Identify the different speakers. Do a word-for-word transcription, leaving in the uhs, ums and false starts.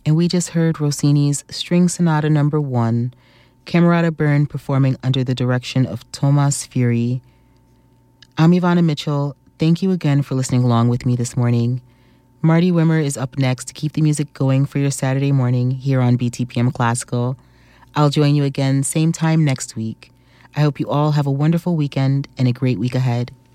Speaker 1: And we just heard Rossini's String Sonata Number One, Camerata Byrne performing under the direction of Thomas Fury. I'm Ivana Mitchell. Thank you again for listening along with me this morning. Marty Wimmer is up next to keep the music going for your Saturday morning here on B T P M Classical. I'll join you again same time next week. I hope you all have a wonderful weekend and a great week ahead.